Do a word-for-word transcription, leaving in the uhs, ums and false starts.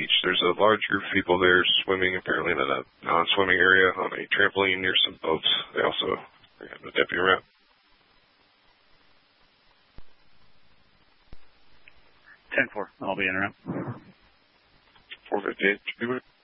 beach. There's a large group of people there swimming, apparently in a non-swimming area on a trampoline near some boats. They also have the deputy around. ten four, I'll be in around. four fifty-eight, should be good.